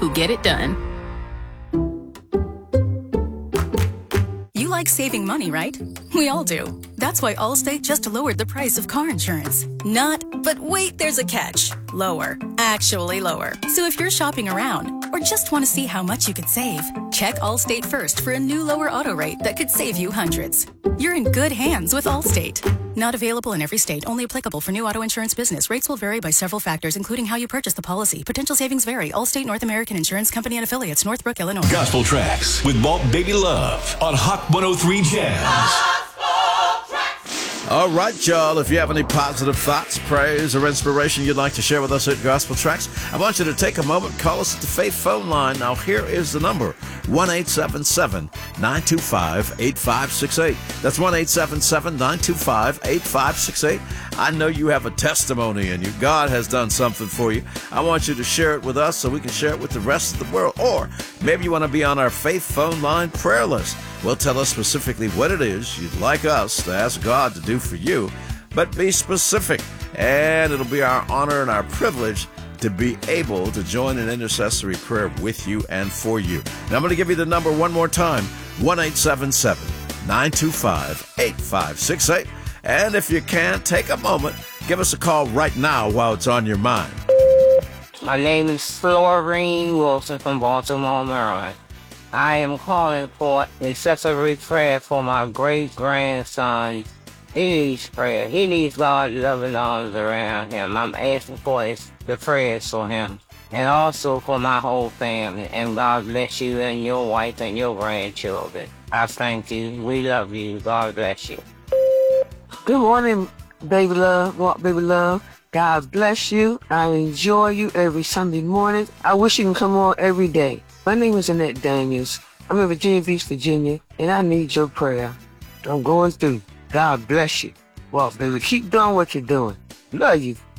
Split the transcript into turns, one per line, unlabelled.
who get it done.
You like saving money, right? We all do. That's why Allstate just lowered the price of car insurance. Not, but wait, there's a catch. Lower. Actually lower. So if you're shopping around or just want to see how much you could save, check Allstate first for a new lower auto rate that could save you hundreds. You're in good hands with Allstate. Not available in every state. Only applicable for new auto insurance business. Rates will vary by several factors, including how you purchase the policy. Potential savings vary. Allstate North American Insurance Company and Affiliates, Northbrook, Illinois.
Gospel Tracks with Walt Baby Love on Hot 103 Jazz.
All right, y'all. If you have any positive thoughts, praise, or inspiration you'd like to share with us at Gospel Tracks, I want you to take a moment, call us at the Faith phone line. Now, here is the number, 1-877-925-8568. That's 1-877-925-8568. I know you have a testimony and God has done something for you. I want you to share it with us so we can share it with the rest of the world. Or maybe you want to be on our Faith phone line prayer list. Well, tell us specifically what it is you'd like us to ask God to do for you, but be specific. And it'll be our honor and our privilege to be able to join in intercessory prayer with you and for you. Now, I'm going to give you the number one more time, 1-877-925-8568. And if you can, take a moment, give us a call right now while it's on your mind.
My name is Florine Wilson from Baltimore, Maryland. I am calling for intercessory prayer for my great-grandson. He needs prayer. He needs God's loving arms around him. I'm asking for the prayers for him and also for my whole family. And God bless you and your wife and your grandchildren. I thank you. We love you. God bless you.
Good morning, baby love, Walt Baby Love. God bless you. I enjoy you every Sunday morning. I wish you can come on every day. My name is Annette Daniels. I'm in Virginia Beach, Virginia, and I need your prayer. I'm going through. God bless you. Walt Baby, keep doing what you're doing. Love you.